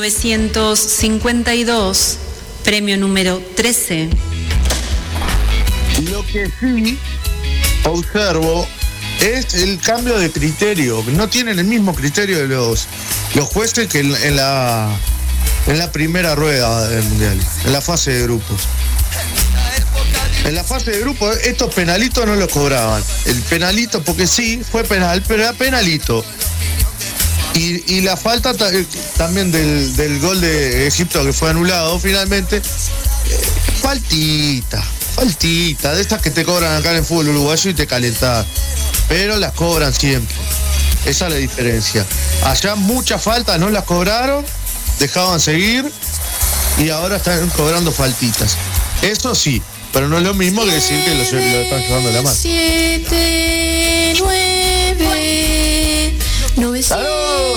1952, premio número 13. Lo que sí observo es el cambio de criterio. No tienen el mismo criterio de los jueces que en la primera rueda del Mundial, en la fase de grupos. En la fase de grupos, estos penalitos no los cobraban. El penalito, porque sí, fue penal, pero era penalito. Y la falta también del gol de Egipto que fue anulado finalmente, faltita, de estas que te cobran acá en el fútbol uruguayo y te calentás. Pero las cobran siempre. Esa es la diferencia. Allá muchas faltas no las cobraron, dejaban seguir y ahora están cobrando faltitas. Eso sí, pero no es lo mismo que decir que lo están llevando la mano. 7, 9, 900.